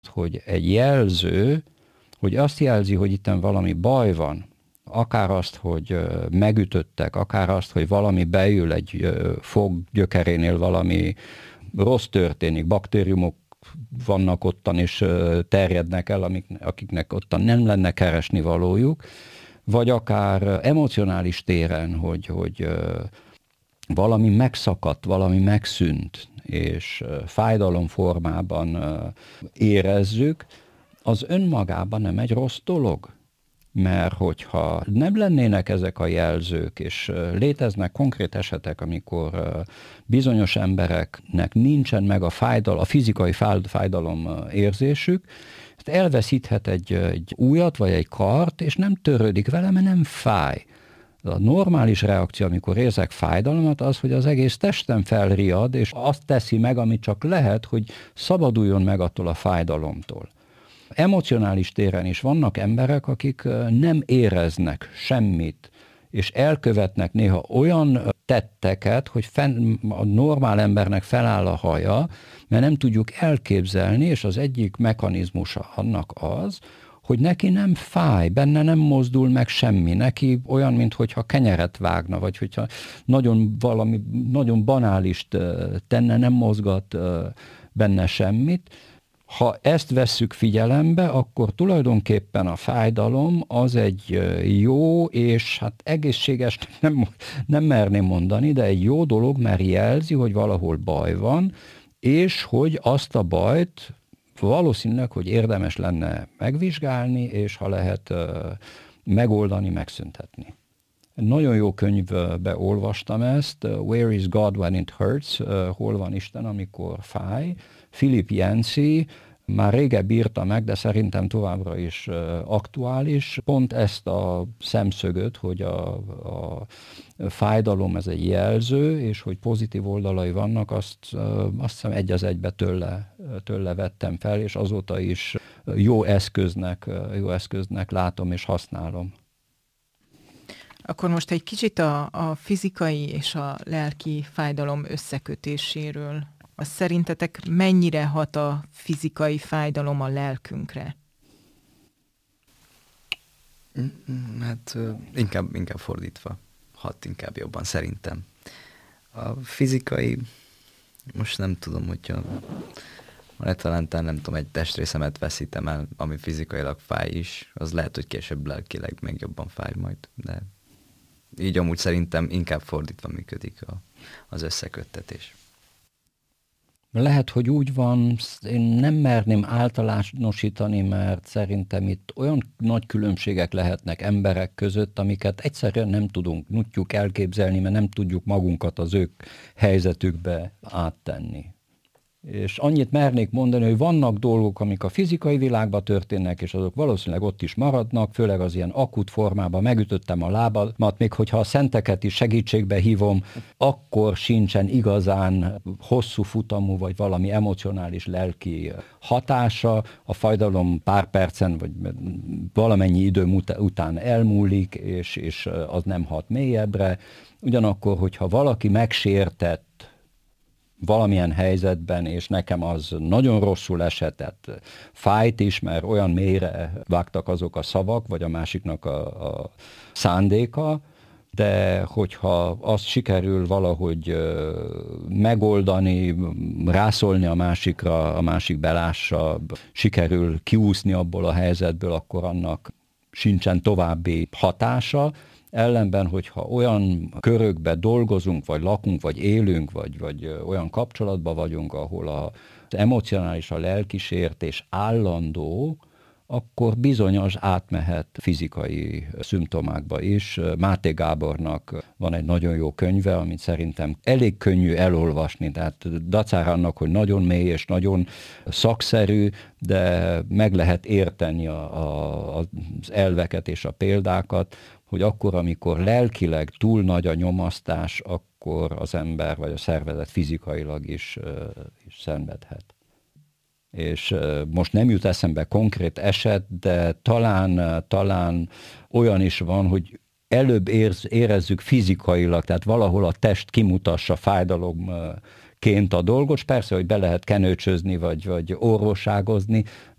hogy egy jelző, hogy azt jelzi, hogy itten valami baj van, akár azt, hogy megütöttek, akár azt, hogy valami beül egy fog gyökerénél, valami rossz történik, baktériumok vannak ottan, és terjednek el, akiknek ottan nem lenne keresni valójuk, vagy akár emocionális téren, hogy valami megszakadt, valami megszűnt, és fájdalom formában érezzük, az önmagában nem egy rossz dolog. Mert hogyha nem lennének ezek a jelzők, és léteznek konkrét esetek, amikor bizonyos embereknek nincsen meg a fizikai fájdalom érzésük, elveszíthet egy ujjat vagy egy kart, és nem törődik vele, mert nem fáj. A normális reakció, amikor érzek fájdalmat, az, hogy az egész testem felriad, és azt teszi meg, amit csak lehet, hogy szabaduljon meg attól a fájdalomtól. Emocionális téren is vannak emberek, akik nem éreznek semmit, és elkövetnek néha olyan tetteket, hogy a normál embernek feláll a haja, mert nem tudjuk elképzelni, és az egyik mechanizmusa annak az, hogy neki nem fáj, benne nem mozdul meg semmi, neki olyan, mintha kenyeret vágna, vagy hogyha valami nagyon banálist tenne, nem mozgat benne semmit. Ha ezt vesszük figyelembe, akkor tulajdonképpen a fájdalom az egy jó, és hát egészséges, nem merném mondani, de egy jó dolog, mert jelzi, hogy valahol baj van, és hogy azt a bajt valószínűleg, hogy érdemes lenne megvizsgálni, és ha lehet megoldani, megszüntetni. Nagyon jó könyvbe olvastam ezt, Where is God when it hurts? Hol van Isten, amikor fáj? Philip Yancey már régebb írta meg, de szerintem továbbra is aktuális. Pont ezt a szemszögöt, hogy a fájdalom ez egy jelző, és hogy pozitív oldalai vannak, azt hiszem egy az egybe tőle vettem fel, és azóta is jó eszköznek látom és használom. Akkor most egy kicsit a fizikai és a lelki fájdalom összekötéséről. Az szerintetek mennyire hat a fizikai fájdalom a lelkünkre? Hát inkább fordítva. Hat inkább jobban, szerintem. A fizikai, most nem tudom, hogyha talán nem tudom, egy testrészemet veszítem el, ami fizikailag fáj is, az lehet, hogy később lelkileg még jobban fáj majd, de így amúgy szerintem inkább fordítva működik az összeköttetés. Lehet, hogy úgy van, én nem merném általánosítani, mert szerintem itt olyan nagy különbségek lehetnek emberek között, amiket egyszerűen nem tudjuk elképzelni, mert nem tudjuk magunkat az ők helyzetükbe áttenni. És annyit mernék mondani, hogy vannak dolgok, amik a fizikai világban történnek, és azok valószínűleg ott is maradnak, főleg az ilyen akut formában, megütöttem a lábamat, még hogyha a szenteket is segítségbe hívom, akkor sincsen igazán hosszú futamú, vagy valami emocionális lelki hatása, a fájdalom pár percen, vagy valamennyi idő után elmúlik, és az nem hat mélyebbre. Ugyanakkor, hogyha valaki megsértett valamilyen helyzetben, és nekem az nagyon rosszul esett, fájt is, mert olyan mélyre vágtak azok a szavak, vagy a másiknak a szándéka, de hogyha azt sikerül valahogy megoldani, rászólni a másikra, a másik belássa, sikerül kiúszni abból a helyzetből, akkor annak sincsen további hatása. Ellenben, hogyha olyan körökbe dolgozunk, vagy lakunk, vagy élünk, vagy olyan kapcsolatban vagyunk, ahol az emocionális, a lelkisértés állandó, akkor bizonyos átmehet fizikai szimptomákba is. Máté Gábornak van egy nagyon jó könyve, amit szerintem elég könnyű elolvasni, tehát dacára annak, hogy nagyon mély és nagyon szakszerű, de meg lehet érteni az elveket és a példákat, hogy akkor, amikor lelkileg túl nagy a nyomasztás, akkor az ember vagy a szervezet fizikailag is szenvedhet. És most nem jut eszembe konkrét eset, de talán olyan is van, hogy előbb érezzük fizikailag, tehát valahol a test kimutassa fájdalom ként a dolgot, persze, hogy be lehet kenőcsözni, vagy orvosságozni,